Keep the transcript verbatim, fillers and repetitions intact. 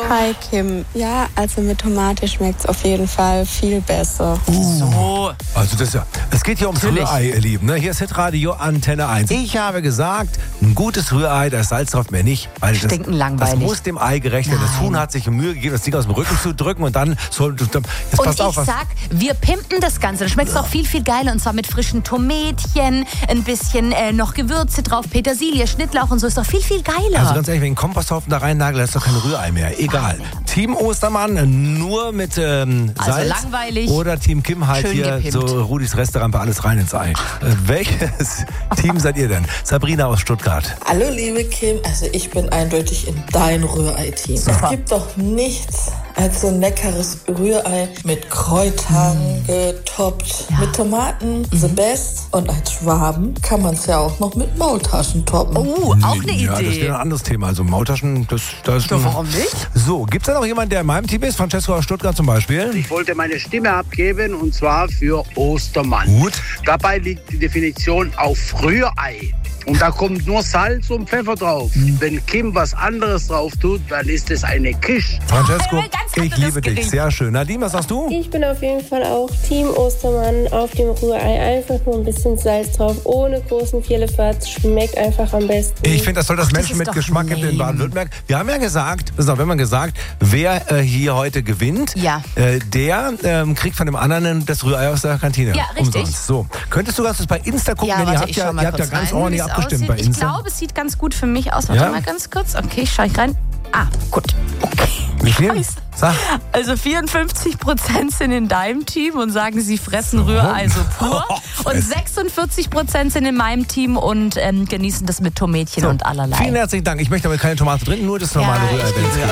Hi Kim. Ja, also mit Tomate schmeckt es auf jeden Fall viel besser. Uh, So. Also das ja, es geht hier ums Natürlich. Rührei, ihr Lieben. Ne? Hier ist Hitradio Antenne eins. Ich habe gesagt, ein gutes Rührei, da ist Salz drauf, mehr nicht. Weil das, Stinken langweilig. das muss dem Ei gerecht werden. Das Nein. Huhn hat sich Mühe gegeben, das Ding aus dem Rücken zu drücken und dann soll... Jetzt Und passt ich auf, was... sag, wir pimpen das Ganze. Das schmeckt auch viel, viel geiler. Und zwar mit frischen Tomätchen, ein bisschen äh, noch Gewürze drauf, Petersilie, Schnittlauch und so. Ist doch viel, viel geiler. Also ganz ehrlich, wenn ich einen Komposthaufen da rein nagel, das ist doch kein Rührei mehr. Egal. Team Ostermann nur mit ähm, Also Salz. langweilig. Oder Team Kim halt Schön hier gepimpt. so Rudis Resterampe, alles rein ins Ei. Äh, welches Team seid ihr denn? Sabrina aus Stuttgart. Hallo liebe Kim, also ich bin eindeutig in dein Rührei-Team. Es gibt doch nichts als so ein leckeres Rührei mit Kräutern getoppt, Ja. mit Tomaten, the best. Und als Schwaben kann man es ja auch noch mit Maultaschen toppen. Oh, auch eine Ja, das Idee. wäre ein anderes Thema. Also Maultaschen, das, das ist... Ja, warum nicht? So, gibt es da noch jemanden, der in meinem Team ist? Francesco aus Stuttgart zum Beispiel? Ich wollte meine Stimme abgeben und zwar für Ostermann. Gut. Dabei liegt die Definition auf Rührei. Und da kommt nur Salz und Pfeffer drauf. Wenn Kim was anderes drauf tut, dann ist es eine Kisch. Francesco, Ein ganz ich anderes liebe dich. Gericht. Sehr schön. Nadine, was sagst du? Ich bin auf jeden Fall auch Team Ostermann auf dem Rührei. Einfach nur ein bisschen Salz drauf, ohne großen Firlefanz. Schmeckt einfach am besten. Ich finde, das soll das Ach, das Menschen ist mit doch Geschmack gibt in lame. Baden-Württemberg. Wir haben ja gesagt, pass auf, wir haben gesagt, wer äh, hier heute gewinnt, Ja. äh, der ähm, kriegt von dem anderen das Rührei aus der Kantine. Ja, richtig. Umsonst. So, könntest du das bei Insta gucken, Ja, denn ihr warte, habt ich ja, schau mal ihr habt ja kurz ganz rein, ordentlich wie es abgestimmt aussieht. bei Ich Insta. glaube, es sieht ganz gut für mich aus. Warte Ja? mal ganz kurz. Okay, schau ich rein. Ah, gut. Okay. Wie viel? Scheiße. Sag. Also vierundfünfzig Prozent sind in deinem Team und sagen, sie fressen Rührei so pur. Und sechsundvierzig Prozent sind in meinem Team und ähm, genießen das mit Tomätchen So, und allerlei. Vielen herzlichen Dank. Ich möchte aber keine Tomate drin, nur das normale Ja, ich Rührei. liebe wenn es geht.